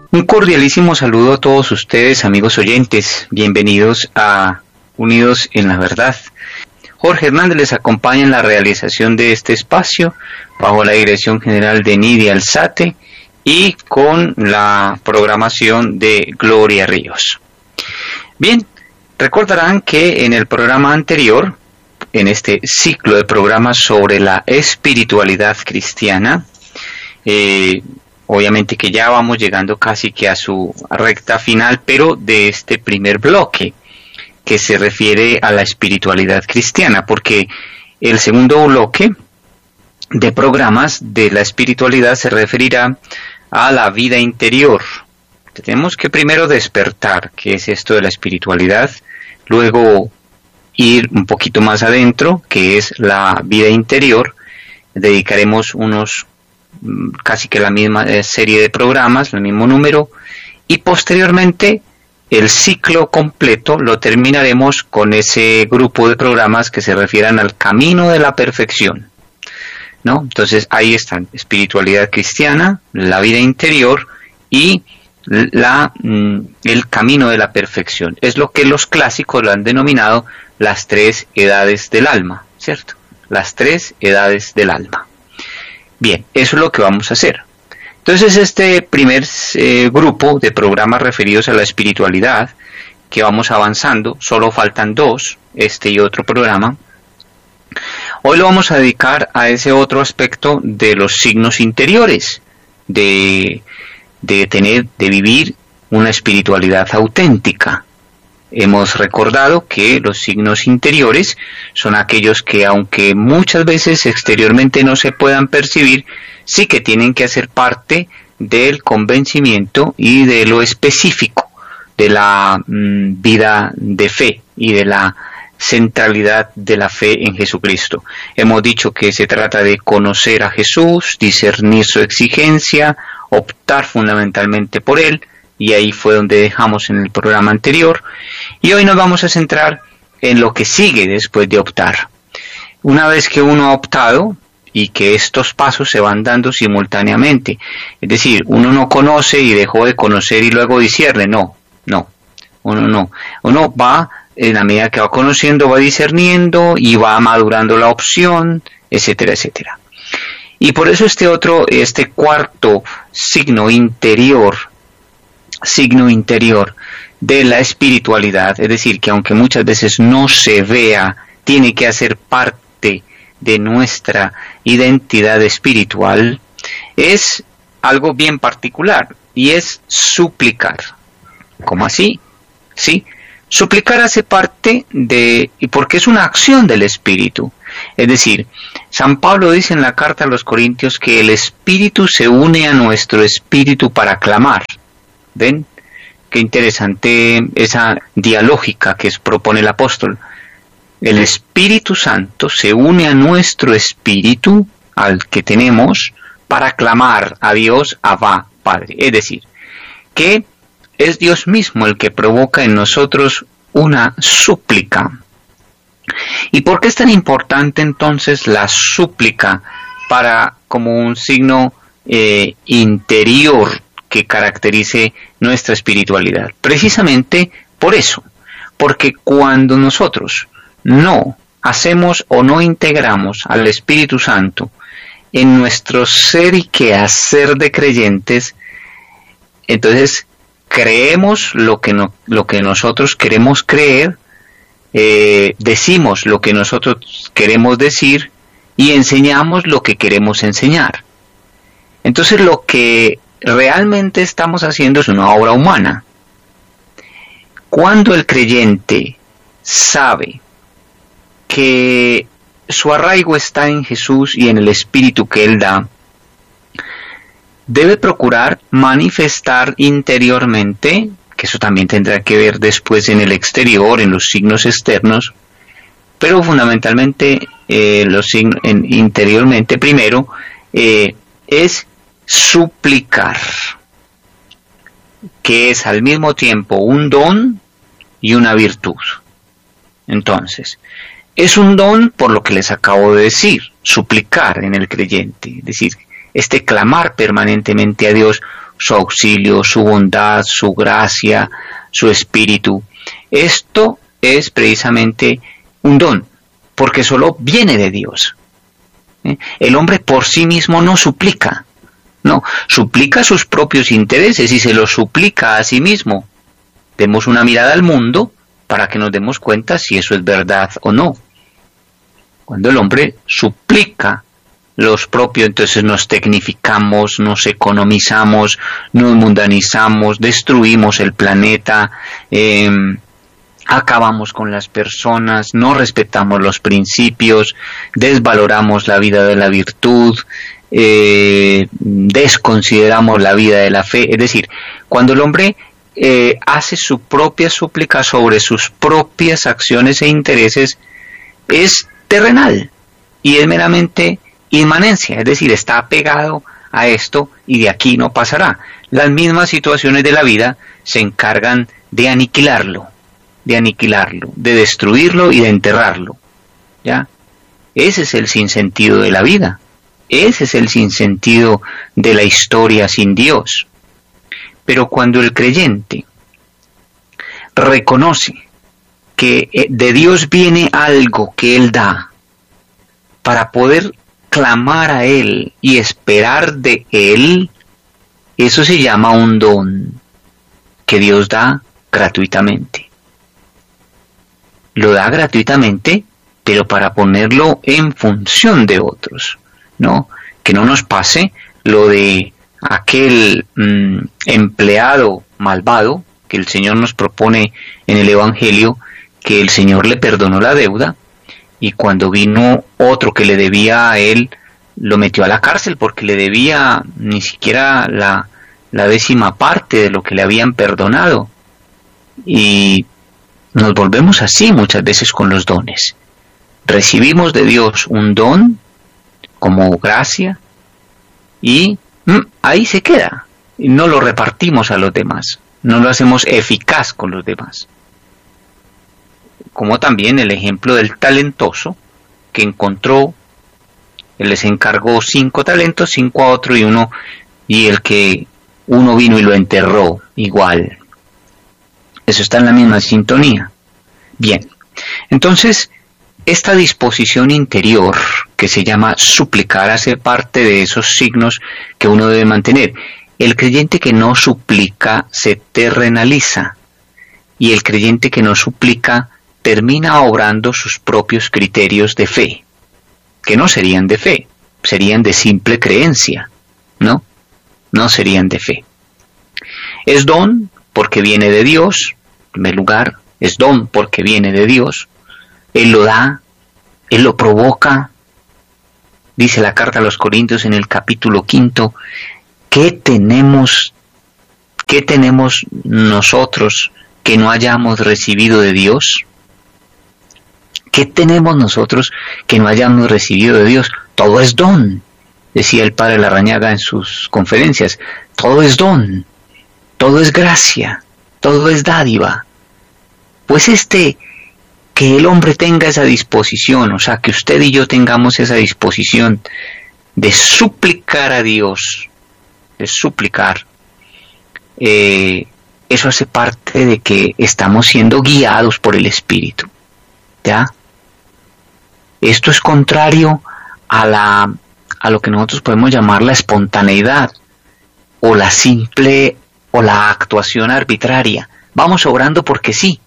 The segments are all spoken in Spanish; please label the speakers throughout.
Speaker 1: Un cordialísimo saludo a todos ustedes, amigos oyentes. Bienvenidos a Unidos en la Verdad. Jorge Hernández les acompaña en la realización de este espacio bajo la dirección general de Nidia Alzate y con la programación de Gloria Ríos. Bien, recordarán que en el programa anterior, en este ciclo de programas sobre la espiritualidad cristiana, obviamente que ya vamos llegando casi que a su recta final, pero de este primer bloque que se refiere a la espiritualidad cristiana, porque el segundo bloque de programas de la espiritualidad se referirá a la vida interior. Tenemos que primero despertar qué es esto de la espiritualidad, luego ir un poquito más adentro, que es la vida interior. Dedicaremos casi que la misma serie de programas, el mismo número, y posteriormente el ciclo completo lo terminaremos con ese grupo de programas que se refieran al camino de la perfección, ¿no? Entonces ahí están: espiritualidad cristiana, la vida interior y el camino de la perfección. Es lo que los clásicos lo han denominado las tres edades del alma, ¿cierto? Las tres edades del alma. Bien, eso es lo que vamos a hacer. Entonces, este primer grupo de programas referidos a la espiritualidad, que vamos avanzando, solo faltan dos, este y otro programa. Hoy lo vamos a dedicar a ese otro aspecto de los signos interiores, de vivir una espiritualidad auténtica. Hemos recordado que los signos interiores son aquellos que, aunque muchas veces exteriormente no se puedan percibir, sí que tienen que hacer parte del convencimiento y de lo específico de la vida de fe y de la centralidad de la fe en Jesucristo. Hemos dicho que se trata de conocer a Jesús, discernir su exigencia, optar fundamentalmente por Él, y ahí fue donde dejamos en el programa anterior. Y hoy nos vamos a centrar en lo que sigue después de optar. Una vez que uno ha optado, y que estos pasos se van dando simultáneamente, es decir, uno no conoce y dejó de conocer y luego discierne, uno va, en la medida que va conociendo, va discerniendo y va madurando la opción, etcétera, etcétera. Y por eso este cuarto signo interior de la espiritualidad, es decir, que aunque muchas veces no se vea, tiene que hacer parte de nuestra identidad espiritual, es algo bien particular, y es suplicar. ¿Cómo así? ¿Sí? Suplicar hace parte y porque es una acción del Espíritu. Es decir, San Pablo dice en la carta a los Corintios que el Espíritu se une a nuestro espíritu para clamar. ¿Ven? Qué interesante esa dialógica que propone el apóstol. El Espíritu Santo se une a nuestro espíritu, al que tenemos, para clamar a Dios, Abba, Padre. Es decir, que es Dios mismo el que provoca en nosotros una súplica. ¿Y por qué es tan importante entonces la súplica como un signo interior que caracterice nuestra espiritualidad? Precisamente por eso, porque cuando nosotros no hacemos o no integramos al Espíritu Santo en nuestro ser y quehacer de creyentes, entonces creemos lo que nosotros queremos creer, decimos lo que nosotros queremos decir y enseñamos lo que queremos enseñar. Entonces lo que realmente estamos haciendo es una obra humana. Cuando el creyente sabe que su arraigo está en Jesús y en el Espíritu que Él da, debe procurar manifestar interiormente, que eso también tendrá que ver después en el exterior, en los signos externos, pero fundamentalmente interiormente primero, es suplicar, que es al mismo tiempo un don y una virtud. Entonces, es un don por lo que les acabo de decir, suplicar en el creyente, es decir, clamar permanentemente a Dios su auxilio, su bondad, su gracia, su espíritu. Esto es precisamente un don, porque solo viene de Dios. El hombre por sí mismo no suplica, no, suplica sus propios intereses y se los suplica a sí mismo. Demos una mirada al mundo para que nos demos cuenta si eso es verdad o no. Cuando el hombre suplica los propios, entonces nos tecnificamos, nos economizamos, nos mundanizamos, destruimos el planeta, acabamos con las personas, no respetamos los principios, desvaloramos la vida de la virtud, desconsideramos la vida de la fe. Es decir, cuando el hombre hace su propia súplica sobre sus propias acciones e intereses, es terrenal y es meramente inmanencia, es decir, está apegado a esto y de aquí no pasará. Las mismas situaciones de la vida se encargan de aniquilarlo, de destruirlo y de enterrarlo. ¿Ya? Ese es el sinsentido de la vida, ese es el sinsentido de la historia sin Dios. Pero cuando el creyente reconoce que de Dios viene algo que Él da para poder clamar a Él y esperar de Él, eso se llama un don que Dios da gratuitamente. Lo da gratuitamente, pero para ponerlo en función de otros, ¿no? Que no nos pase lo de aquel empleado malvado que el Señor nos propone en el Evangelio, que el Señor le perdonó la deuda y cuando vino otro que le debía a él, lo metió a la cárcel porque le debía ni siquiera la 10ª parte de lo que le habían perdonado. Y nos volvemos así muchas veces con los dones. Recibimos de Dios un don como gracia y ahí se queda. Y no lo repartimos a los demás, no lo hacemos eficaz con los demás. Como también el ejemplo del talentoso que encontró, él les encargó 5 talentos, 5 a otro y el que uno vino y lo enterró igual. Eso está en la misma sintonía. Bien, entonces esta disposición interior que se llama suplicar hace parte de esos signos que uno debe mantener. El creyente que no suplica se terrenaliza y el creyente que no suplica termina obrando sus propios criterios de fe, que no serían de fe, serían de simple creencia, ¿no? No serían de fe. Es don porque viene de Dios, en primer lugar, es don porque viene de Dios, Él lo da, Él lo provoca. Dice la carta a los Corintios en el capítulo 5, ¿qué tenemos nosotros que no hayamos recibido de Dios? ¿Qué tenemos nosotros que no hayamos recibido de Dios? Todo es don, decía el padre Larrañaga en sus conferencias. Todo es don, todo es gracia, todo es dádiva. Pues que el hombre tenga esa disposición, o sea, que usted y yo tengamos esa disposición de suplicar a Dios, de suplicar, eso hace parte de que estamos siendo guiados por el Espíritu, ¿ya? Esto es contrario a lo que nosotros podemos llamar la espontaneidad o la actuación arbitraria. Vamos obrando porque sí.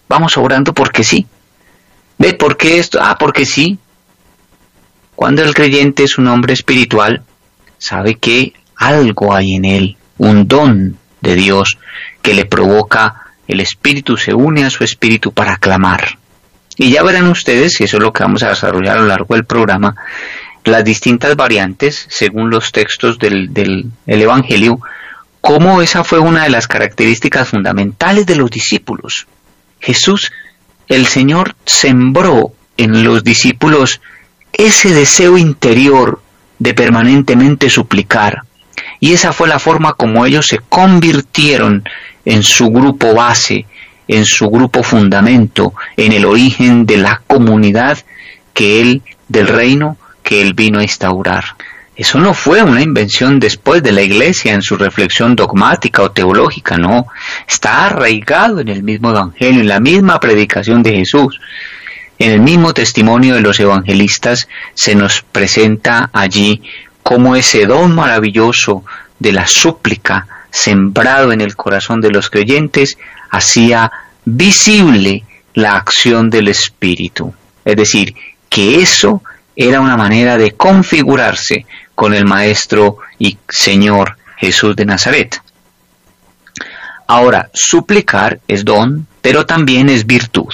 Speaker 1: ¿Ve por qué esto? Porque sí. Cuando el creyente es un hombre espiritual, sabe que algo hay en él, un don de Dios que le provoca, el Espíritu se une a su espíritu para clamar. Y ya verán ustedes, y eso es lo que vamos a desarrollar a lo largo del programa, las distintas variantes, según los textos del Evangelio, cómo esa fue una de las características fundamentales de los discípulos. Jesús, el Señor, sembró en los discípulos ese deseo interior de permanentemente suplicar, y esa fue la forma como ellos se convirtieron en su grupo base, en su grupo fundamento, en el origen de la comunidad del reino que Él vino a instaurar. Eso no fue una invención después de la Iglesia en su reflexión dogmática o teológica, no. Está arraigado en el mismo Evangelio, en la misma predicación de Jesús. En el mismo testimonio de los evangelistas se nos presenta allí cómo ese don maravilloso de la súplica sembrado en el corazón de los creyentes hacía visible la acción del Espíritu. Es decir, que eso era una manera de configurarse con el Maestro y Señor Jesús de Nazaret. Ahora, suplicar es don, pero también es virtud.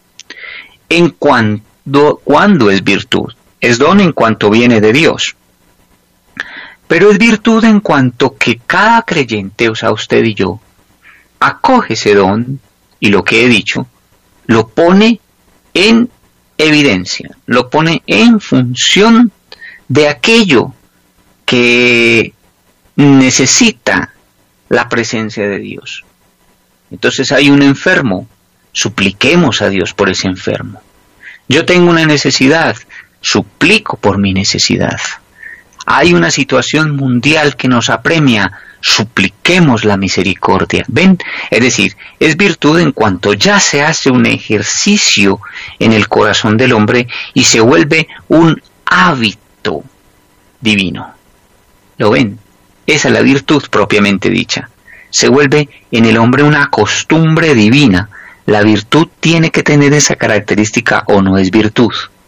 Speaker 1: ¿Cuándo es virtud? Es don en cuanto viene de Dios. Pero es virtud en cuanto que cada creyente, o sea, usted y yo, acoge ese don y lo que he dicho, lo pone en evidencia, lo pone en función de aquello que necesita la presencia de Dios. Entonces hay un enfermo, supliquemos a Dios por ese enfermo. Yo tengo una necesidad, suplico por mi necesidad. Hay una situación mundial que nos apremia, supliquemos la misericordia. ¿Ven? Es decir, es virtud en cuanto ya se hace un ejercicio en el corazón del hombre y se vuelve un hábito divino. ¿Lo ven? Esa es la virtud propiamente dicha. Se vuelve en el hombre una costumbre divina. La virtud tiene que tener esa característica o no es virtud.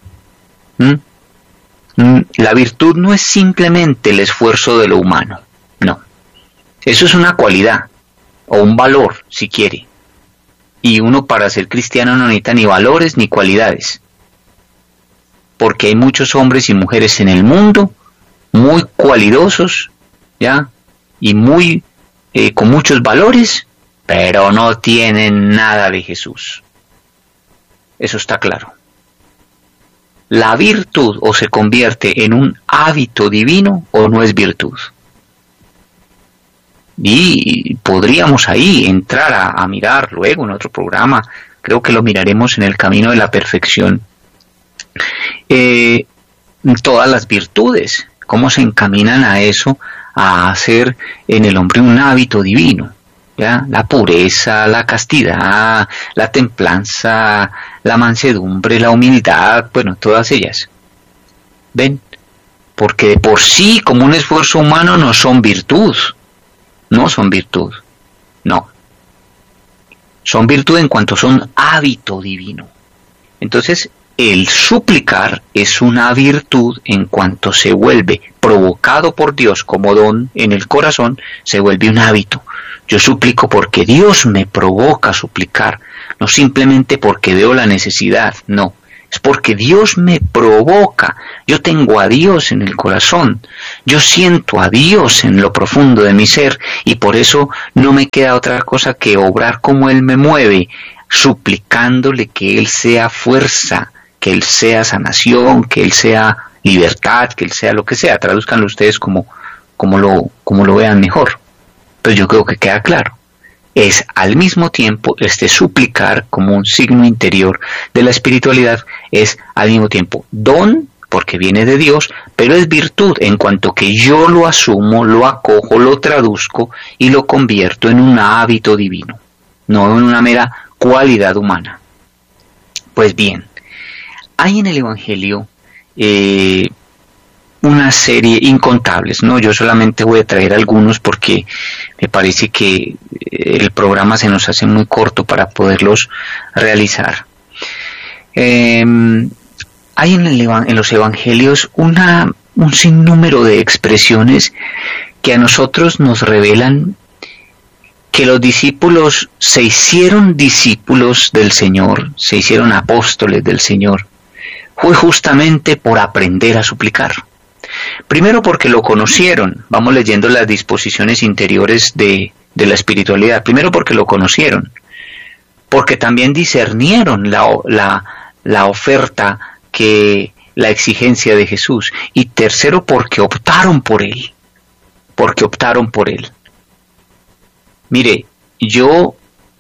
Speaker 1: La virtud no es simplemente el esfuerzo de lo humano, no. Eso es una cualidad o un valor, si quiere. Y uno para ser cristiano no necesita ni valores ni cualidades. Porque hay muchos hombres y mujeres en el mundo muy cualidosos, ¿ya? Y muy con muchos valores, pero no tienen nada de Jesús. Eso está claro. La virtud o se convierte en un hábito divino o no es virtud. Y podríamos ahí entrar a mirar luego en otro programa, creo que lo miraremos en el camino de la perfección, todas las virtudes, cómo se encaminan a eso, a hacer en el hombre un hábito divino. ¿Ya? La pureza, la castidad, la templanza, la mansedumbre, la humildad, bueno, todas ellas. ¿Ven? Porque de por sí, como un esfuerzo humano, no son virtud. No son virtud. No. Son virtud en cuanto son hábito divino. Entonces, el suplicar es una virtud en cuanto se vuelve provocado por Dios como don en el corazón, se vuelve un hábito. Yo suplico porque Dios me provoca a suplicar, no simplemente porque veo la necesidad, no, es porque Dios me provoca. Yo tengo a Dios en el corazón, yo siento a Dios en lo profundo de mi ser y por eso no me queda otra cosa que obrar como Él me mueve, suplicándole que Él sea fuerza, que Él sea sanación, que Él sea libertad, que Él sea lo que sea. Tradúzcanlo ustedes como lo vean mejor. Pero yo creo que queda claro. Es al mismo tiempo este suplicar como un signo interior de la espiritualidad, es al mismo tiempo don, porque viene de Dios, pero es virtud en cuanto que yo lo asumo, lo acojo, lo traduzco y lo convierto en un hábito divino, no en una mera cualidad humana. Pues bien, hay en el Evangelio una serie incontables, ¿no? Yo solamente voy a traer algunos porque me parece que el programa se nos hace muy corto para poderlos realizar. Hay en los evangelios un sinnúmero de expresiones que a nosotros nos revelan que los discípulos se hicieron discípulos del Señor, se hicieron apóstoles del Señor, fue justamente por aprender a suplicar. Primero porque lo conocieron, vamos leyendo las disposiciones interiores de la espiritualidad. Primero porque lo conocieron, porque también discernieron la oferta, la exigencia de Jesús. Y tercero porque optaron por Él, Mire, yo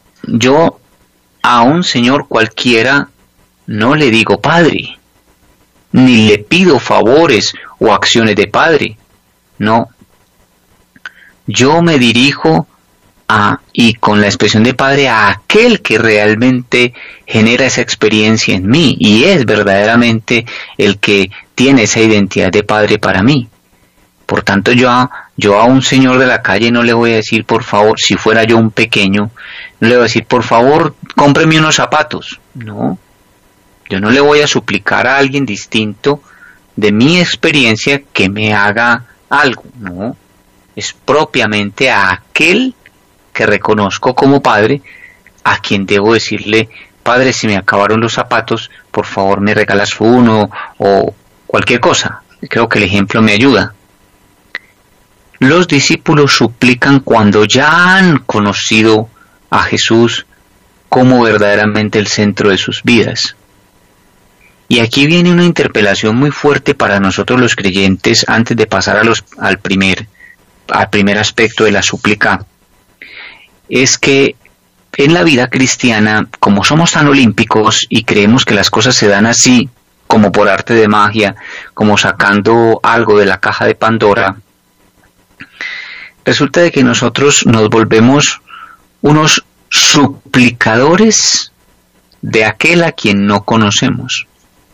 Speaker 1: a un señor cualquiera no le digo Padre, ni le pido favores o acciones de Padre. No, yo me dirijo y con la expresión de Padre, a aquel que realmente genera esa experiencia en mí y es verdaderamente el que tiene esa identidad de Padre para mí. Por tanto, yo a un señor de la calle no le voy a decir, por favor, si fuera yo un pequeño, no le voy a decir, por favor, cómpreme unos zapatos. No, yo no le voy a suplicar a alguien distinto de mi experiencia que me haga algo. No, es propiamente a aquel que reconozco como Padre, a quien debo decirle, Padre, si me acabaron los zapatos, por favor me regalas uno, o cualquier cosa. Creo que el ejemplo me ayuda. Los discípulos suplican cuando ya han conocido a Jesús como verdaderamente el centro de sus vidas. Y aquí viene una interpelación muy fuerte para nosotros los creyentes antes de pasar al primer aspecto de la súplica. Es que en la vida cristiana, como somos tan olímpicos y creemos que las cosas se dan así, como por arte de magia, como sacando algo de la caja de Pandora, resulta de que nosotros nos volvemos unos suplicadores de aquel a quien no conocemos.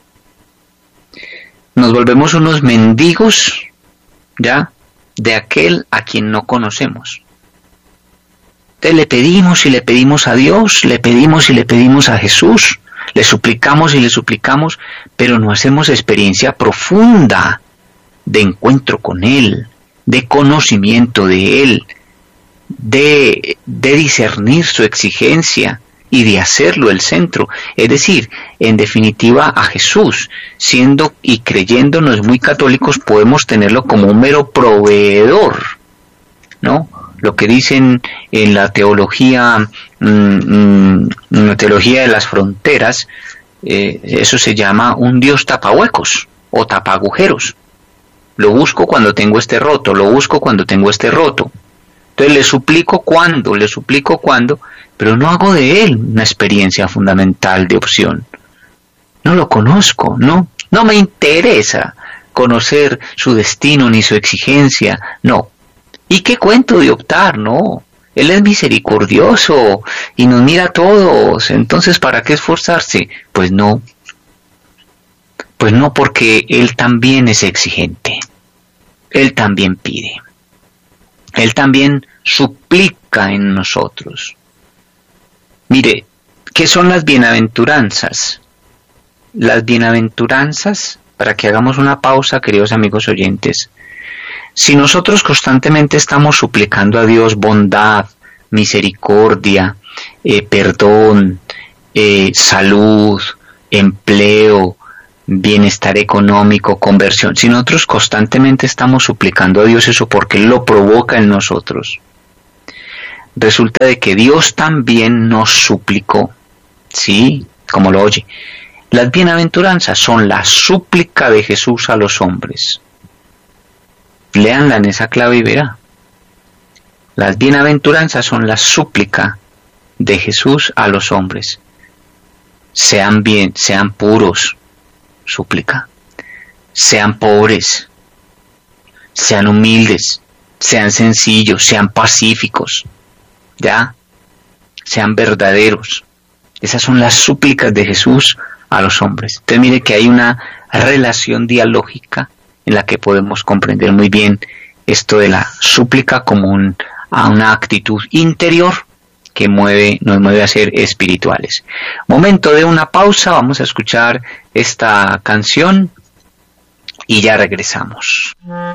Speaker 1: Nos volvemos unos mendigos, ¿ya?, de aquel a quien no conocemos. Entonces le pedimos y le pedimos a Dios, le pedimos y le pedimos a Jesús, le suplicamos y le suplicamos, pero no hacemos experiencia profunda de encuentro con Él, de conocimiento de Él, de discernir su exigencia y de hacerlo el centro. Es decir, en definitiva, a Jesús, siendo y creyéndonos muy católicos, podemos tenerlo como un mero proveedor, ¿no? Lo que dicen en la teología, la teología de las fronteras, eso se llama un Dios tapahuecos o tapagujeros. Lo busco cuando tengo este roto, lo busco cuando tengo este roto. Entonces le suplico cuando, pero no hago de él una experiencia fundamental de opción. No lo conozco, no me interesa conocer su destino ni su exigencia, no. ¿Y qué cuento de optar? No, Él es misericordioso y nos mira a todos, entonces ¿para qué esforzarse? Pues no, porque Él también es exigente, Él también pide, Él también suplica en nosotros. Mire, ¿qué son las bienaventuranzas? Las bienaventuranzas, para que hagamos una pausa, queridos amigos oyentes, si nosotros constantemente estamos suplicando a Dios bondad, misericordia, perdón, salud, empleo, bienestar económico, conversión, si nosotros constantemente estamos suplicando a Dios eso porque Él lo provoca en nosotros, resulta de que Dios también nos suplicó, ¿sí? Como lo oye. Las bienaventuranzas son la súplica de Jesús a los hombres. Léanla en esa clave y verá. Las bienaventuranzas son la súplica de Jesús a los hombres. Sean bien, sean puros, súplica. Sean pobres, sean humildes, sean sencillos, sean pacíficos, ¿ya? Sean verdaderos. Esas son las súplicas de Jesús a los hombres. Entonces mire que hay una relación dialógica en la que podemos comprender muy bien esto de la súplica como a una actitud interior que nos mueve a ser espirituales. Momento de una pausa, vamos a escuchar esta canción y ya regresamos.